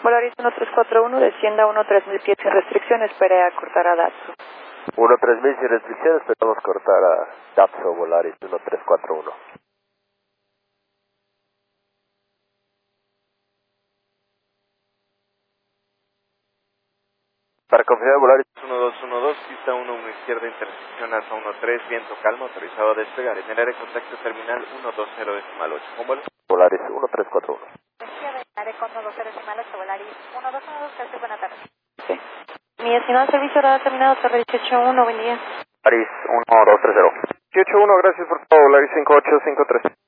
Volaris 1341, descienda 13000 pies sin restricciones, espere a cortar a Datsun. 13000 sin restricciones, esperamos cortar a Datsun Volaris 1341. Para confirmar Volaris 1212, pista 1, una izquierda, intersección alfa 13, viento calmo, autorizado a despegar. En el área de contacto terminal 120.8. ¿Con vuelo? Volaris 1341. Izquierda, área con 120.8, Volaris 1212, buena tarde. Sí. Mi estimado servicio ahora terminado, Torre 181, buen día. Volaris 1230. 181, gracias por todo, Volaris 5853.